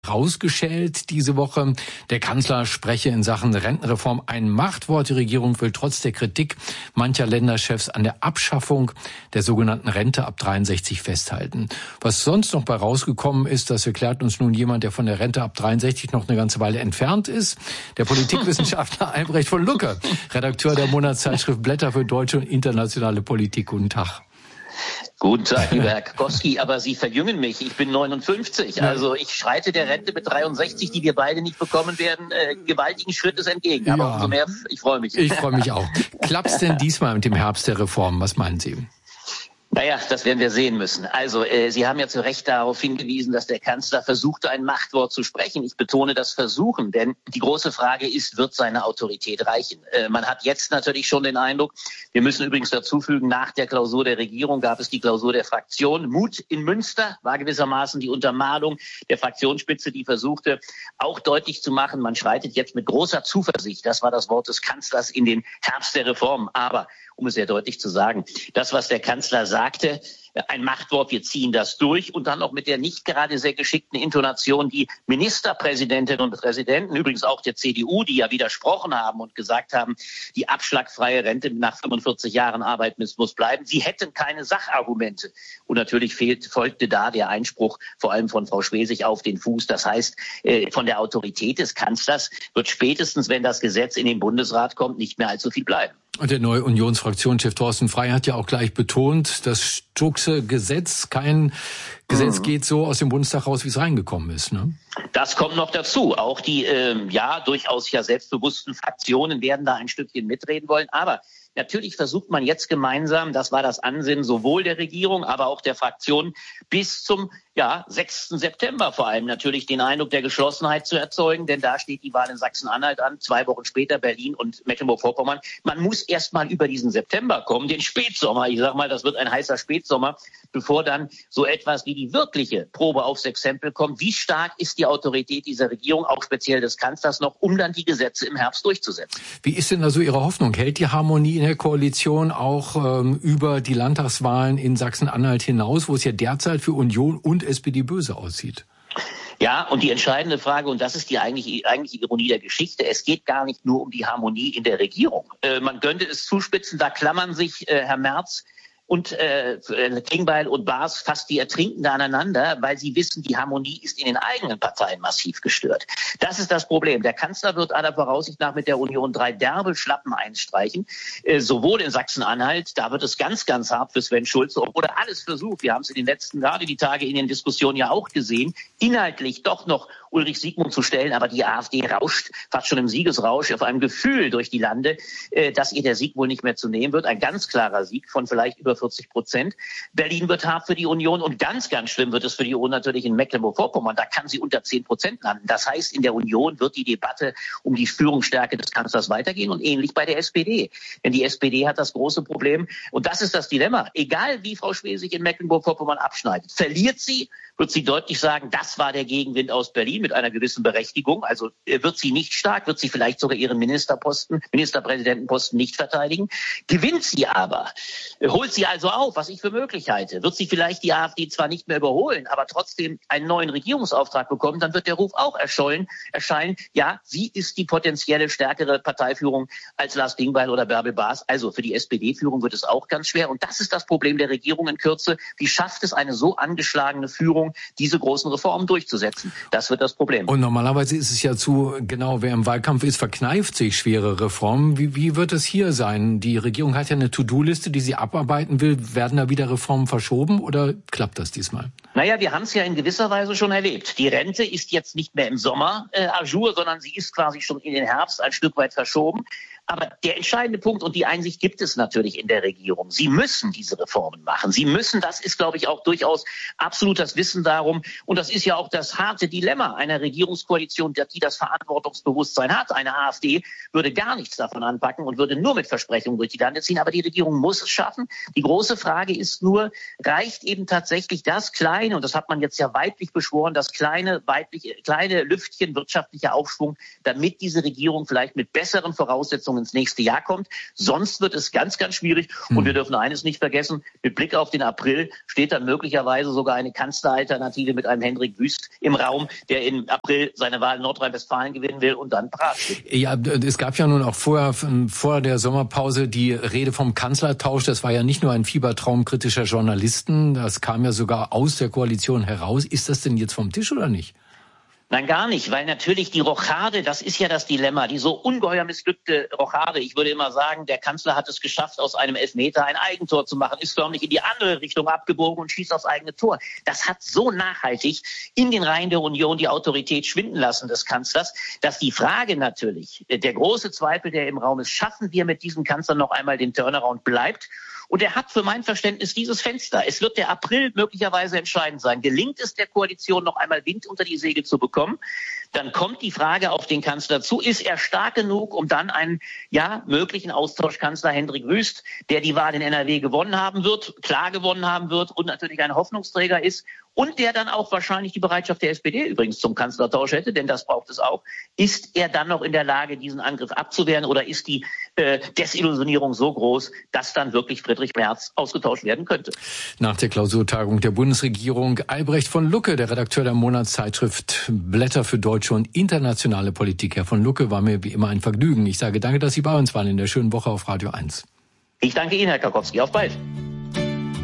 rausgeschält diese Woche. Der Kanzler spreche in Sachen Rentenreform ein Machtwort. Die Regierung will trotz der Kritik mancher Länderchefs an der Abschaffung der sogenannten Rente ab 63 festhalten. Was sonst noch bei rausgekommen ist, das erklärt uns nun jemand, der von der Rente ab 63 noch eine ganze Weile entfernt ist. Der Politikwissenschaftler Albrecht von Lucke, Redakteur der Monatszeitschrift Blätter für deutsche und internationale Politik. Guten Tag. Guten Tag, lieber Herr Koski, aber Sie verjüngen mich. Ich bin 59, also ich schreite der Rente mit 63, die wir beide nicht bekommen werden, gewaltigen Schrittes entgegen. Aber umso mehr, ich freue mich. Ich freue mich auch. Klappt's denn diesmal mit dem Herbst der Reform? Was meinen Sie? Naja, das werden wir sehen müssen. Also, Sie haben ja zu Recht darauf hingewiesen, dass der Kanzler versuchte, ein Machtwort zu sprechen. Ich betone das Versuchen, denn die große Frage ist, wird seine Autorität reichen? Man hat jetzt natürlich schon den Eindruck, wir müssen übrigens dazu fügen, nach der Klausur der Regierung gab es die Klausur der Fraktion. Mut in Münster war gewissermaßen die Untermalung der Fraktionsspitze, die versuchte, auch deutlich zu machen, man schreitet jetzt mit großer Zuversicht, das war das Wort des Kanzlers, in den Herbst der Reform. Aber um es sehr deutlich zu sagen, das, was der Kanzler sagte, ein Machtwort, wir ziehen das durch, und dann noch mit der nicht gerade sehr geschickten Intonation, die Ministerpräsidentinnen und Präsidenten, übrigens auch der CDU, die ja widersprochen haben und gesagt haben, die abschlagfreie Rente nach 45 Jahren Arbeit muss bleiben. Sie hätten keine Sachargumente. Und natürlich folgte da der Einspruch, vor allem von Frau Schwesig, auf den Fuß. Das heißt, von der Autorität des Kanzlers wird spätestens, wenn das Gesetz in den Bundesrat kommt, nicht mehr allzu viel bleiben. Und der neue Unionsfraktionschef Thorsten Frey hat ja auch gleich betont, das Stuckse Gesetz, kein Gesetz geht so aus dem Bundestag raus, wie es reingekommen ist, ne? Das kommt noch dazu. Auch die durchaus selbstbewussten Fraktionen werden da ein Stückchen mitreden wollen. Aber natürlich versucht man jetzt gemeinsam, das war das Ansinnen sowohl der Regierung, aber auch der Fraktionen, bis zum 6. September vor allem natürlich den Eindruck der Geschlossenheit zu erzeugen, denn da steht die Wahl in Sachsen-Anhalt an, 2 Wochen später Berlin und Mecklenburg-Vorpommern. Man muss erst mal über diesen September kommen, den Spätsommer. Ich sag mal, das wird ein heißer Spätsommer, bevor dann so etwas wie die wirkliche Probe aufs Exempel kommt. Wie stark ist die Autorität dieser Regierung, auch speziell des Kanzlers noch, um dann die Gesetze im Herbst durchzusetzen? Wie ist denn also Ihre Hoffnung? Hält die Harmonie in der Koalition auch über die Landtagswahlen in Sachsen-Anhalt hinaus, wo es ja derzeit für Union und SPD böse aussieht? Ja, und die entscheidende Frage, und das ist die eigentliche Ironie der Geschichte, es geht gar nicht nur um die Harmonie in der Regierung. Man könnte es zuspitzen, da klammern sich Herr Merz und Klingbeil und Baas fast wie Ertrinkende aneinander, weil sie wissen, die Harmonie ist in den eigenen Parteien massiv gestört. Das ist das Problem. Der Kanzler wird aller Voraussicht nach mit der Union 3 derbe Schlappen einstreichen, sowohl in Sachsen-Anhalt, da wird es ganz, ganz hart für Sven Schulze, obwohl er alles versucht. Wir haben es in den letzten, gerade die Tage in den Diskussionen ja auch gesehen, inhaltlich doch noch Ulrich Siegmund zu stellen, aber die AfD rauscht fast schon im Siegesrausch auf einem Gefühl durch die Lande, dass ihr der Sieg wohl nicht mehr zu nehmen wird. Ein ganz klarer Sieg von vielleicht über 40%. Berlin wird hart für die Union, und ganz, ganz schlimm wird es für die Union natürlich in Mecklenburg-Vorpommern. Da kann sie unter 10% landen. Das heißt, in der Union wird die Debatte um die Führungsstärke des Kanzlers weitergehen, und ähnlich bei der SPD. Denn die SPD hat das große Problem, und das ist das Dilemma. Egal wie Frau Schwesig in Mecklenburg-Vorpommern abschneidet, verliert sie, wird sie deutlich sagen, das war der Gegenwind aus Berlin mit einer gewissen Berechtigung. Also wird sie nicht stark, wird sie vielleicht sogar ihren Ministerpräsidentenposten nicht verteidigen. Gewinnt sie aber, holt sie also auf, was ich für möglich halte, wird sie vielleicht die AfD zwar nicht mehr überholen, aber trotzdem einen neuen Regierungsauftrag bekommen, dann wird der Ruf auch erscheinen. Ja, sie ist die potenzielle stärkere Parteiführung als Lars Klingbeil oder Bärbel Baas. Also für die SPD-Führung wird es auch ganz schwer. Und das ist das Problem der Regierung in Kürze. Wie schafft es eine so angeschlagene Führung, diese großen Reformen durchzusetzen? Das wird das Problem. Und normalerweise ist es ja genau, wer im Wahlkampf ist, verkneift sich schwere Reformen. Wie wird es hier sein? Die Regierung hat ja eine To-Do-Liste, die sie abarbeiten will. Werden da wieder Reformen verschoben, oder klappt das diesmal? Naja, wir haben es ja in gewisser Weise schon erlebt. Die Rente ist jetzt nicht mehr im Sommer à jour, sondern sie ist quasi schon in den Herbst ein Stück weit verschoben. Aber der entscheidende Punkt, und die Einsicht gibt es natürlich in der Regierung, sie müssen diese Reformen machen. Sie müssen, das ist, glaube ich, auch durchaus absolut das Wissen darum. Und das ist ja auch das harte Dilemma einer Regierungskoalition, die das Verantwortungsbewusstsein hat. Eine AfD würde gar nichts davon anpacken und würde nur mit Versprechungen durch die Lande ziehen. Aber die Regierung muss es schaffen. Die große Frage ist nur, reicht eben tatsächlich das kleine, und das hat man jetzt ja weiblich beschworen, das kleine Lüftchen wirtschaftlicher Aufschwung, damit diese Regierung vielleicht mit besseren Voraussetzungen ins nächste Jahr kommt. Sonst wird es ganz, ganz schwierig. Und wir dürfen eines nicht vergessen, mit Blick auf den April steht dann möglicherweise sogar eine Kanzleralternative mit einem Hendrik Wüst im Raum, der im April seine Wahl in Nordrhein-Westfalen gewinnen will und dann parat steht. Ja, es gab ja nun auch vor der Sommerpause die Rede vom Kanzlertausch. Das war ja nicht nur ein Fiebertraum kritischer Journalisten, das kam ja sogar aus der Koalition heraus. Ist das denn jetzt vom Tisch oder nicht? Nein, gar nicht, weil natürlich die Rochade, das ist ja das Dilemma, die so ungeheuer missglückte Rochade. Ich würde immer sagen, der Kanzler hat es geschafft, aus einem Elfmeter ein Eigentor zu machen, ist förmlich in die andere Richtung abgebogen und schießt aufs eigene Tor. Das hat so nachhaltig in den Reihen der Union die Autorität schwinden lassen des Kanzlers, dass die Frage natürlich, der große Zweifel, der im Raum ist, schaffen wir mit diesem Kanzler noch einmal den Turnaround, bleibt. Und er hat für mein Verständnis dieses Fenster. Es wird der April möglicherweise entscheidend sein. Gelingt es der Koalition, noch einmal Wind unter die Segel zu bekommen, dann kommt die Frage auf den Kanzler zu. Ist er stark genug, um dann einen möglichen Austauschkanzler Hendrik Wüst, der die Wahl in NRW gewonnen haben wird, klar gewonnen haben wird und natürlich ein Hoffnungsträger ist und der dann auch wahrscheinlich die Bereitschaft der SPD übrigens zum Kanzlertausch hätte, denn das braucht es auch. Ist er dann noch in der Lage, diesen Angriff abzuwehren, oder ist die Desillusionierung so groß, dass dann wirklich Friedrich Merz ausgetauscht werden könnte? Nach der Klausurtagung der Bundesregierung Albrecht von Lucke, der Redakteur der Monatszeitschrift Blätter für deutsche und internationale Politik. Herr von Lucke, war mir wie immer ein Vergnügen. Ich sage danke, dass Sie bei uns waren in der schönen Woche auf Radio 1. Ich danke Ihnen, Herr Karkowski. Auf bald.